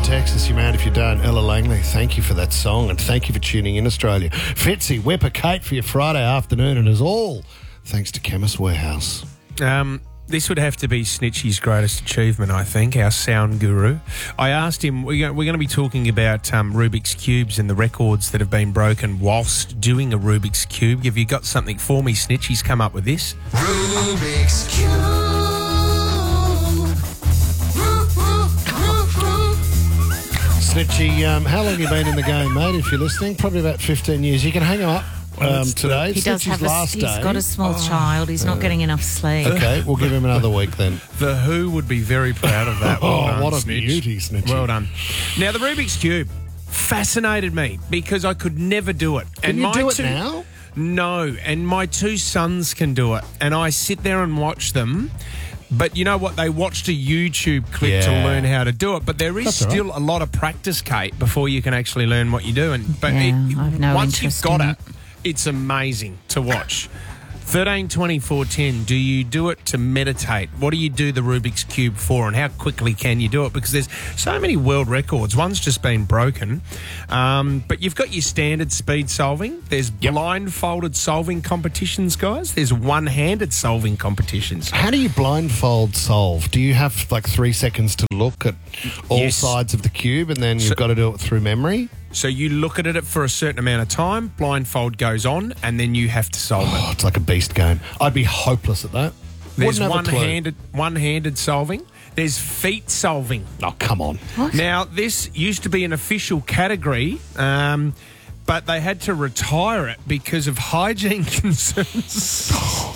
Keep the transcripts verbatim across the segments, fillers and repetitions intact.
Texas. You're mad if you don't. Ella Langley, thank you for that song and thank you for tuning in, Australia. Fitzy, whip a cake for your Friday afternoon, and as all thanks to Chemist Warehouse. Um, this would have to be Snitchy's greatest achievement, I think, our sound guru. I asked him, we're going to be talking about um, Rubik's Cubes and the records that have been broken whilst doing a Rubik's Cube. Have you got something for me, Snitch? He's come up with this. Rubik's Cube. Snitchy, um, how long have you been in the game, mate, if you're listening? Probably about fifteen years. You can hang up um, today. He does have a, last he's day. got a small oh. child. He's not getting enough sleep. Okay, we'll give him another week then. The Who would be very proud of that. Well oh, done, what a Snitch. beauty, Snitchy. Well done. Now, the Rubik's Cube fascinated me because I could never do it. Can and you my do it two, now? No, and my two sons can do it. And I sit there and watch them. But you know what? They watched a YouTube clip Yeah. to learn how to do it. But there is That's all right. still a lot of practice, Kate, before you can actually learn what you do. And but Yeah, it, I've no once you've interest got in it, it's amazing to watch. thirteen twenty-four ten. Do you do it to meditate? What do you do the Rubik's Cube for, and how quickly can you do it? Because there's so many world records. One's just been broken, um, but you've got your standard speed solving. There's Yep. blindfolded solving competitions, guys. There's one-handed solving competitions. How do you blindfold solve? Do you have like three seconds to look at all Yes. sides of the cube and then you've So- got to do it through memory? So you look at it for a certain amount of time, blindfold goes on, and then you have to solve Oh, it. it's like a beast game. I'd be hopeless at that. There's Wouldn't have a clue. one-handed, one-handed solving. There's feet solving. Oh, come on. Now, this used to be an official category, um, but they had to retire it because of hygiene concerns.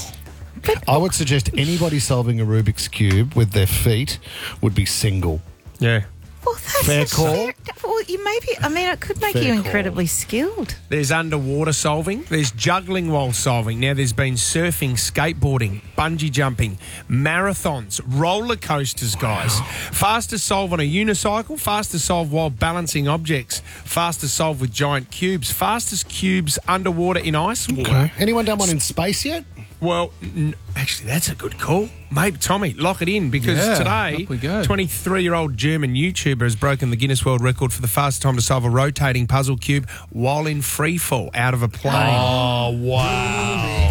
I would suggest anybody solving a Rubik's Cube with their feet would be single. Yeah. Well, that's Fair a call. fair- well, you maybe. I mean, it could make Fair you call. incredibly skilled. There's underwater solving. There's juggling while solving. Now, there's been surfing, skateboarding, bungee jumping, marathons, roller coasters, guys. Fast to solve on a unicycle, fast to solve while balancing objects, fast to solve with giant cubes, fastest cubes underwater in ice water. Okay. Anyone done one in space yet? Well, n- actually, that's a good call. Maybe, Tommy, lock it in because Yeah, today, up we go. twenty-three-year-old German YouTuber has broken the Guinness World Record for the fastest time to solve a rotating puzzle cube while in free fall out of a plane. Oh, wow.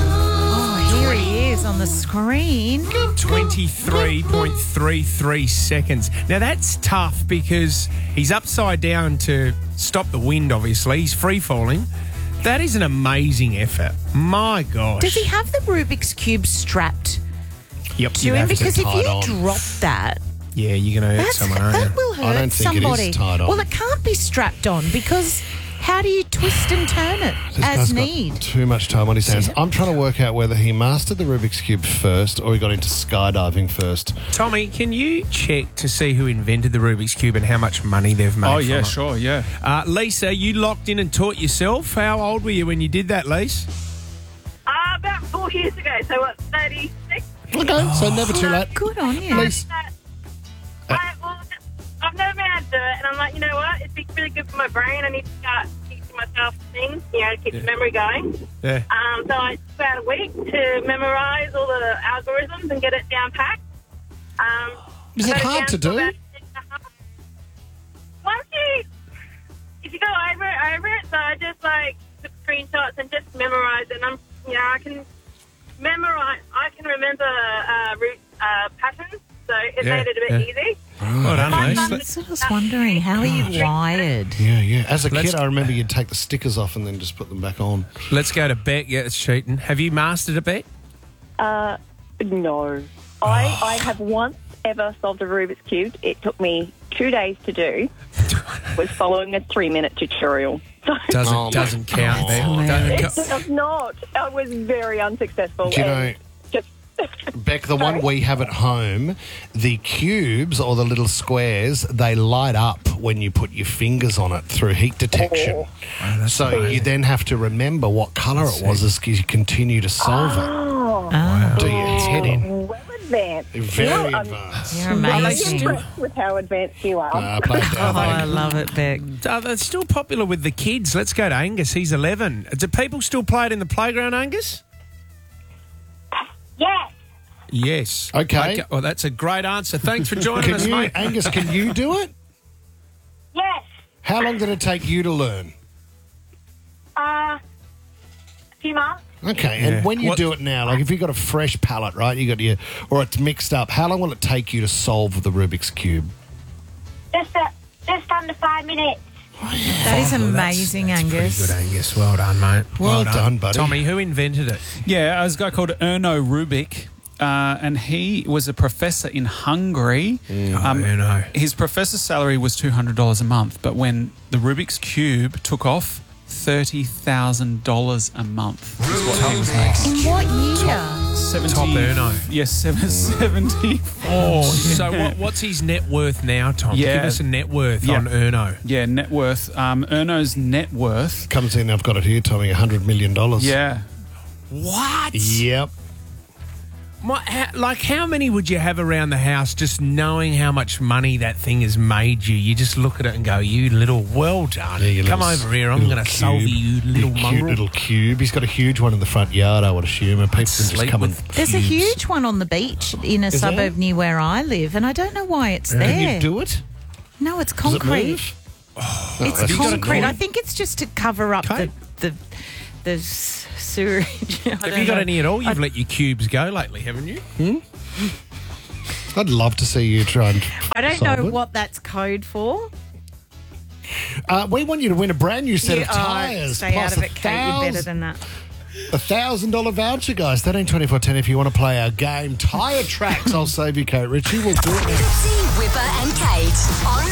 Oh, here he is on the screen. twenty-three point three three seconds. Now, that's tough because he's upside down to stop the wind, obviously. He's free falling. That is an amazing effort. My gosh. Does he have the Rubik's Cube strapped Yep. to You'd him? have to Because if tie it you on. drop that, Yeah, you're going to hurt that's, someone, aren't you? that will hurt I don't think it is somebody. tied on. Well, it can't be strapped on because how do you twist and turn it This guy's as got need? too much time on his hands. I'm trying to work out whether he mastered the Rubik's Cube first or he got into skydiving first. Tommy, can you check to see who invented the Rubik's Cube and how much money they've made Oh, from yeah, it? sure, yeah. Uh, Lisa, you locked in and taught yourself. How old were you when you did that, Lisa? Uh, about four years ago, so what, thirty-six? Okay, so never too late. Good on you. Please. I, well, I've never been able to do it, and I'm like, you know what? It'd be really good for my brain. I need to start teaching myself things, you know, to keep the memory going. Yeah. Um, so I took about a week to memorise all the algorithms and get it down packed. Um, Is it I got hard down to do? about six and a half. Once you, if you go over it, over it, so I just like took screenshots and just memorised it. And I'm, you know, I can memorise, I can remember uh, root uh, patterns, so it Yeah, made it a bit yeah. easy. Well done, My Lisa. mum- So I was wondering, how are you wired? Yeah, yeah. As a Let's- kid, I remember you'd take the stickers off and then just put them back on. Let's go to Beck. Yeah, it's cheating. Have you mastered it, Beck? Uh, no. I, I have once ever solved a Rubik's Cube. It took me two days to do. Was following a three-minute tutorial. So Doesn't Oh, my doesn't count, Beck. God. Doesn't it count. does not. I was very unsuccessful. Do you know, and just Beck, the one we have at home, the cubes or the little squares, they light up when you put your fingers on it through heat detection. Oh. So you then have to remember what colour it was as you continue to solve it. oh, Oh, Do your head in. well advanced. Very You know, I'm advanced. you're really amazing. impressed with how advanced you are. Uh, play it Oh, down, I Beck. love it, Beck. Uh, that's still popular with the kids. Let's go to Angus. He's eleven. Do people still play it in the playground, Angus? Yes. Yes. Okay. Well, that's a great answer. Thanks for joining Can us, you, mate. Angus, can you do it? Yes. How long did it take you to learn? Uh, a few months. Okay, Yeah. and when you What- do it now, like if you've got a fresh palette, right, you got your, or it's mixed up, how long will it take you to solve the Rubik's Cube? Just, uh, just under five minutes. That is amazing, That's Angus. pretty good, Angus. Well done, mate. Well done, buddy. Tommy, who invented it? Yeah, there's a guy called Erno Rubik, uh, and he was a professor in Hungary. Oh, Erno. His professor's salary was two hundred dollars a month, but when the Rubik's Cube took off, thirty thousand dollars a month is what he was making. In what year? seventy, Top Erno. Yes, seven, seventy-four. Oh, so what, what's his net worth now, Tom? Yeah. Give us a net worth Yeah. on Erno. Yeah, net worth. Um, Erno's net worth. Comes in, I've got it here, Tommy, one hundred million dollars. Yeah. What? Yep. My, how, like, how many would you have around the house just knowing how much money that thing has made you? You just look at it and go, you little, well done. Yeah, your Come little- over here, I'm little going to solve cube. you, little Your cute mongrel. little cube. He's got a huge one in the front yard, I would assume, and people can just sleep come with- and There's a cubes. huge one on the beach in a Is suburb there? near where I live, and I don't know why it's Can there. you do it? No, it's Does it concrete. move? Oh, It's that's concrete. cool. I think it's just to cover up Okay. the the the s- sewage. I Have don't you got know. any at all? You've I- let your cubes go lately, haven't you? I'd love to see you try and I don't solve know it. what that's code for. Uh, we want you to win a brand new set You- of oh, tyres. stay plus out of a it, Kate. You're better thousand- than that. A thousand dollar voucher, guys. thirteen twenty-four ten if you want to play our game. Tyre tracks. I'll save you, Kate Ritchie. We'll do it now. Fitzy, Whipper and Kate on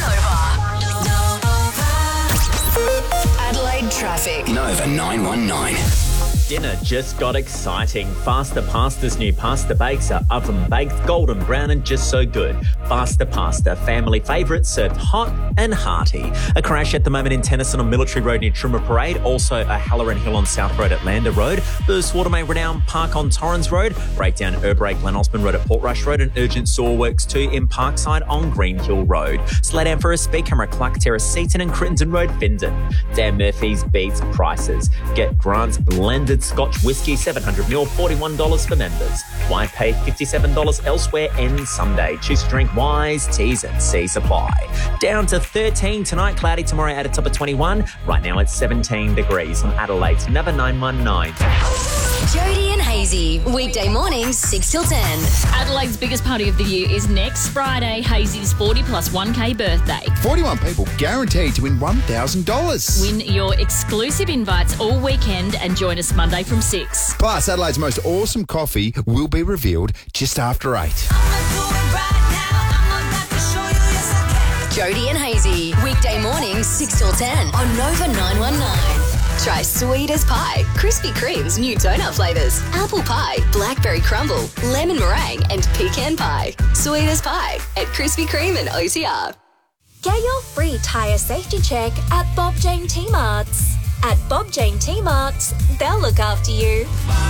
Nova. Adelaide traffic. Nova nine one nine. Dinner just got exciting. Faster Pasta's new pasta bakes are oven baked, golden brown and just so good. Faster Pasta, family favourite, served hot and hearty. A crash at the moment in Tennyson on Military Road near Trimmer Parade. Also a Halloran Hill on South Road at Lander Road. Bruce Watermain Redown Park on Torrens Road. Breakdown Erbrake, Glen Osmond Road at Portrush Road. And urgent saw works too in Parkside on Green Hill Road. Slow down for a speed camera, Clark Terrace, Seaton and Crittenden Road, Findon. Dan Murphy's beats prices. Get Grant's blended Scotch whiskey, seven hundred mil, forty-one dollars for members. Why pay fifty-seven dollars elsewhere end Sunday? Choose to drink wise, T's and C's apply. Down to thirteen tonight, cloudy tomorrow at a top of twenty-one. Right now it's seventeen degrees on Adelaide, Nova nine one nine. Jody and Hazy, weekday mornings six till ten. Adelaide's biggest party of the year is next Friday, Hazy's forty plus one K birthday. forty-one people guaranteed to win one thousand dollars. Win your exclusive invites all weekend and join us Monday from six. Plus, Adelaide's most awesome coffee will be revealed just after eight. Jody and Hazy, weekday mornings six till ten on Nova nine one nine. Try sweet as pie, Krispy Kreme's new donut flavours, apple pie, blackberry crumble, lemon meringue and pecan pie. Sweet as pie at Krispy Kreme and O T R. Get your free tyre safety check at Bob Jane T-Marts. At Bob Jane T-Marts, they'll look after you.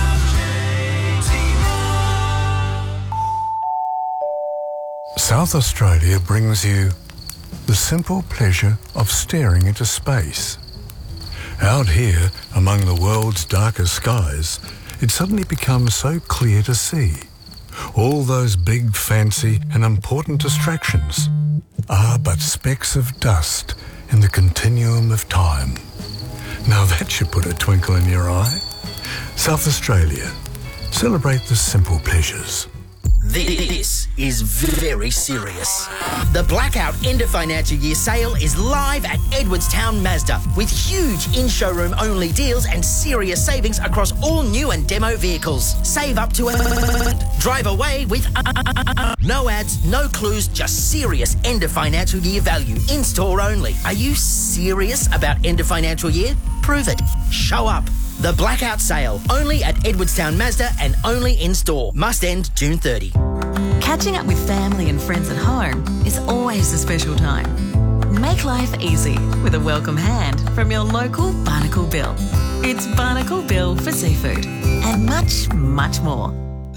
South Australia brings you the simple pleasure of staring into space. Out here, among the world's darkest skies, it suddenly becomes so clear to see. All those big, fancy and important distractions are but specks of dust in the continuum of time. Now that should put a twinkle in your eye. South Australia. Celebrate the simple pleasures. This is very serious. The Blackout End of Financial Year sale is live at Edwardstown Mazda with huge in-showroom only deals and serious savings across all new and demo vehicles. Save up to a... Drive away with... No ads, no clues, just serious end of financial year value. In-store only. Are you serious about end of financial year? Prove it. Show up. The Blackout Sale, only at Edwardstown Mazda and only in-store. Must end June thirtieth. Catching up with family and friends at home is always a special time. Make life easy with a welcome hand from your local Barnacle Bill. It's Barnacle Bill for seafood and much, much more.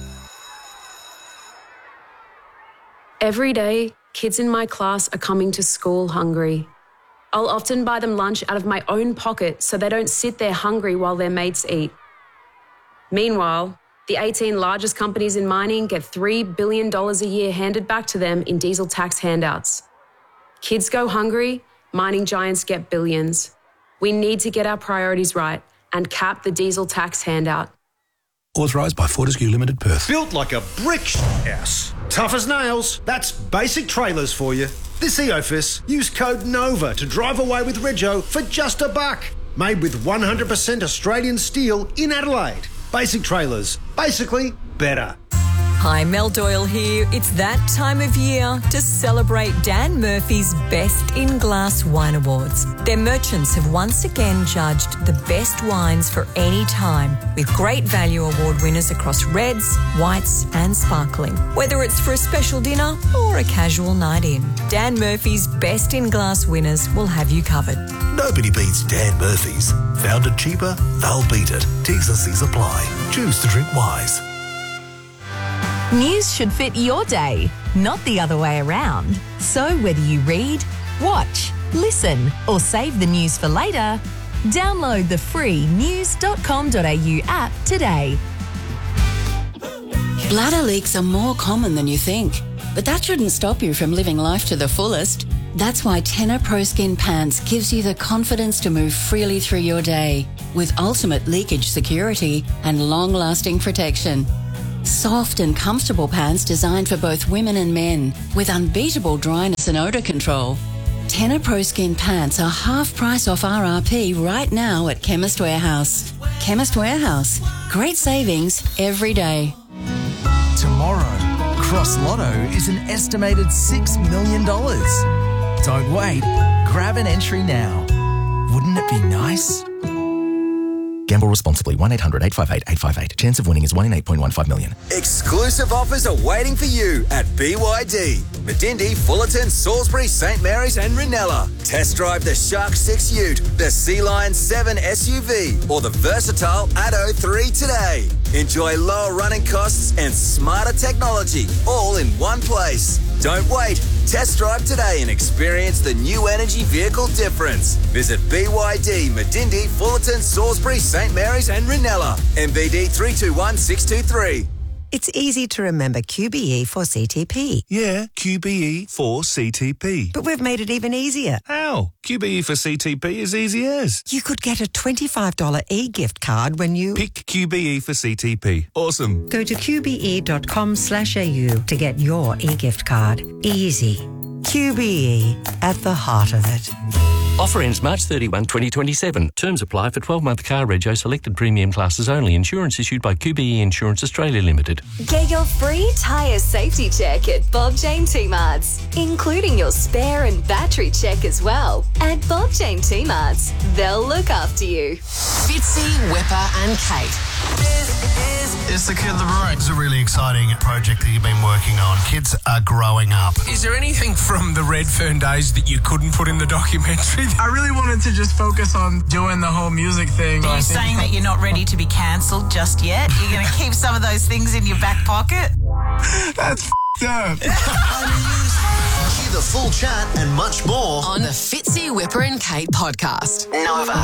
Every day, kids in my class are coming to school hungry. I'll often buy them lunch out of my own pocket so they don't sit there hungry while their mates eat. Meanwhile, the eighteen largest companies in mining get three billion dollars a year handed back to them in diesel tax handouts. Kids go hungry, mining giants get billions. We need to get our priorities right and cap the diesel tax handout. Authorised by Fortescue Limited, Perth. Built like a brick house. Tough as nails. That's Basic Trailers for you. This EOFIS, use code NOVA to drive away with Rego for just a buck. Made with one hundred percent Australian steel in Adelaide. Basic Trailers. Basically better. Hi, Mel Doyle here. It's that time of year to celebrate Dan Murphy's Best in Glass Wine Awards. Their merchants have once again judged the best wines for any time, with great value award winners across reds, whites and sparkling. Whether it's for a special dinner or a casual night in, Dan Murphy's Best in Glass winners will have you covered. Nobody beats Dan Murphy's. Found it cheaper, they'll beat it. T's and C's apply. Choose to drink wise. News should fit your day, not the other way around. So whether you read, watch, listen or save the news for later, download the free news dot com dot a u app today. Bladder leaks are more common than you think, but that shouldn't stop you from living life to the fullest. That's why Tenor Pro Skin Pants gives you the confidence to move freely through your day with ultimate leakage security and long-lasting protection. Soft and comfortable pants designed for both women and men with unbeatable dryness and odour control. Tenor Pro Skin Pants are half price off R R P right now at Chemist Warehouse. Chemist Warehouse. Great savings every day. Tomorrow, Cross Lotto is an estimated six million dollars. Don't wait. Grab an entry now. Wouldn't it be nice? Gamble responsibly. one eight hundred eight five eight eight five eight. Chance of winning is one in eight point one five million. Exclusive offers are waiting for you at B Y D. Medindi, Fullerton, Salisbury, St Mary's and Ranella. Test drive the Shark six Ute, the Sea Lion seven S U V or the versatile Atto three today. Enjoy lower running costs and smarter technology all in one place. Don't wait. Test drive today and experience the new energy vehicle difference. Visit B Y D, Medindi, Fullerton, Salisbury, St Mary's and Ranella. M B D three two one six two three. It's easy to remember Q B E for C T P. Yeah, Q B E for C T P. But we've made it even easier. How? Q B E for C T P is easy as. You could get a twenty-five dollars e-gift card when you... Pick Q B E for C T P. Awesome. Go to Q B E dot com slash A U to get your e-gift card. Easy. Q B E, at the heart of it. Offer ends March thirty-first, twenty twenty-seven. Terms apply for twelve-month car rego selected premium classes only. Insurance issued by Q B E Insurance Australia Limited. Get your free tyre safety check at Bob Jane T-Marts, including your spare and battery check as well. At Bob Jane T-Marts, they'll look after you. Fitzy, Whipper and Kate. It's the Kid the Road. It's a really exciting project that you've been working on. Kids are growing up. Is there anything from the Redfern days that you couldn't put in the documentary? I really wanted to just focus on doing the whole music thing. Are you saying that you're not ready to be cancelled just yet? You're going to keep some of those things in your back pocket? That's f***ed up. Hear the full chat and much more on the Fitzy, Whipper and Kate podcast. Nova